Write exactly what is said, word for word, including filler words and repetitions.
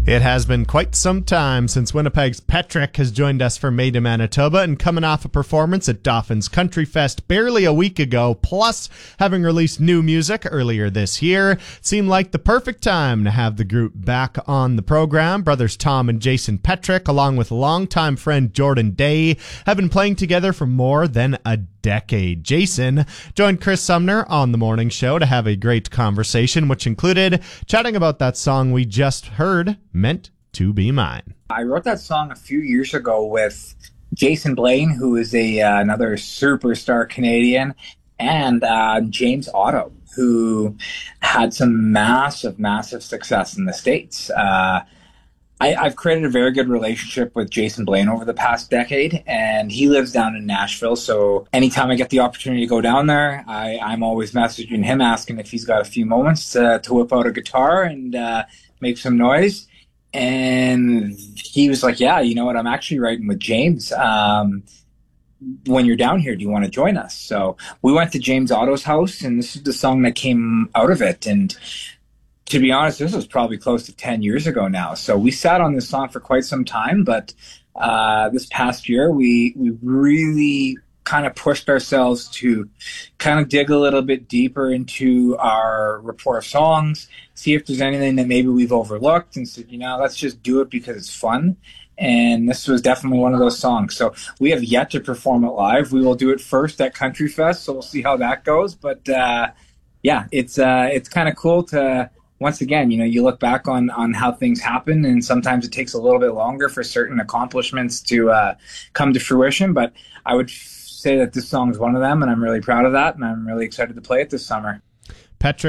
It has been quite some time since Winnipeg's Petrick has joined us for Made in Manitoba, and coming off a performance at Dauphin's Country Fest barely a week ago, plus having released new music earlier this year, it seemed like the perfect time to have the group back on the program. Brothers Tom and Jason Petrick, along with longtime friend Jordan Day, have been playing together for more than a decade. Jason joined Chris Sumner on the morning show to have a great conversation, which included chatting about that song we just heard, Meant to Be Mine. I wrote that song a few years ago with Jason Blaine, who is a uh, another superstar Canadian, and uh, James Otto, who had some massive, massive success in the States. Uh, I, I've created a very good relationship with Jason Blaine over the past decade, and he lives down in Nashville. So anytime I get the opportunity to go down there, I, I'm always messaging him, asking if he's got a few moments to, to whip out a guitar and uh, make some noise. And he was like, yeah, you know what? I'm actually writing with James. Um, when you're down here, do you want to join us? So we went to James Otto's house, and this is the song that came out of it. And to be honest, this was probably close to ten years ago now. So we sat on this song for quite some time, but uh, this past year, we, we really kind of pushed ourselves to kind of dig a little bit deeper into our rapport of songs, see if there's anything that maybe we've overlooked, and said, you know, let's just do it because it's fun. And this was definitely one of those songs. So we have yet to perform it live. We will do it first at Country Fest, so we'll see how that goes. But uh, yeah, it's uh, it's kind of cool to, once again, you know, you look back on, on how things happen, and sometimes it takes a little bit longer for certain accomplishments to uh, come to fruition. But I would say that this song is one of them, and I'm really proud of that, and I'm really excited to play it this summer. Petrick